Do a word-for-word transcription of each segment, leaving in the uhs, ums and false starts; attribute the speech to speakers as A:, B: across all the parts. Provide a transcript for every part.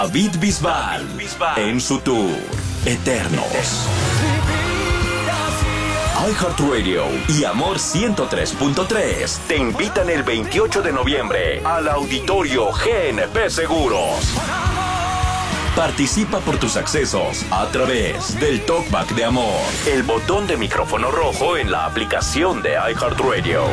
A: David Bisbal en su tour Eternos. iHeartRadio y Amor ciento tres punto tres te invitan el veintiocho de noviembre al Auditorio G N P Seguros. Participa por tus accesos a través del Talkback de Amor, el botón de micrófono rojo en la aplicación de iHeartRadio.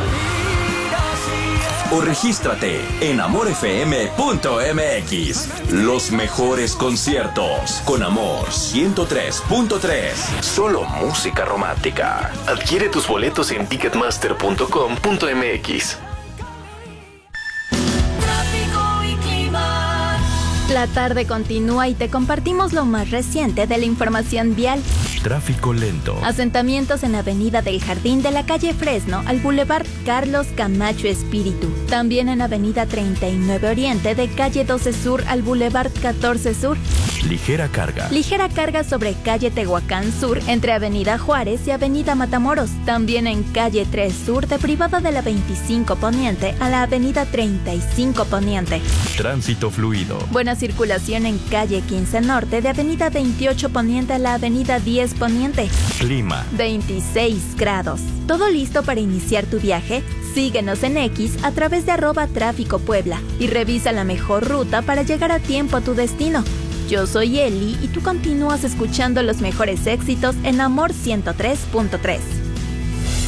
A: O regístrate en amor f m punto m x. Los mejores conciertos con Amor ciento tres punto tres. Solo música romántica.
B: Adquiere tus boletos en ticketmaster punto com punto m x.
C: La tarde continúa y te compartimos lo más reciente de la información vial.
A: Tráfico lento.
C: Asentamientos en Avenida del Jardín de la calle Fresno al Boulevard Carlos Camacho Espíritu. También en Avenida treinta y nueve Oriente de calle doce Sur al Boulevard catorce Sur.
A: Ligera carga.
C: Ligera carga sobre calle Tehuacán Sur entre Avenida Juárez y Avenida Matamoros. También en calle tres Sur de privada de la veinticinco Poniente a la Avenida treinta y cinco Poniente.
A: Tránsito fluido.
C: Buena circulación en calle quince Norte de Avenida veintiocho Poniente a la Avenida diez Poniente.
A: Clima.
C: veintiséis grados. ¿Todo listo para iniciar tu viaje? Síguenos en X a través de arroba Tráfico Puebla y revisa la mejor ruta para llegar a tiempo a tu destino. Yo soy Eli y tú continúas escuchando los mejores éxitos en Amor ciento tres punto tres.